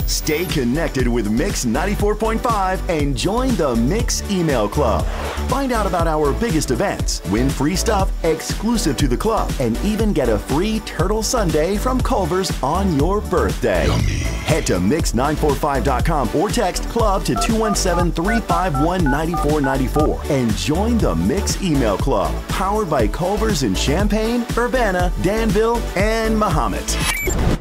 Stay connected with Mix 94.5 and join the Mix Email Club. Find out about our biggest events, win free stuff exclusive to the club, and even get a free Turtle Sundae from Culver's on your birthday. Yummy. Head to Mix945.com or text club to 217-351-9494 and join the Mix Email Club, powered by Culver's in Champaign, Urbana, Danville, and Mahomet.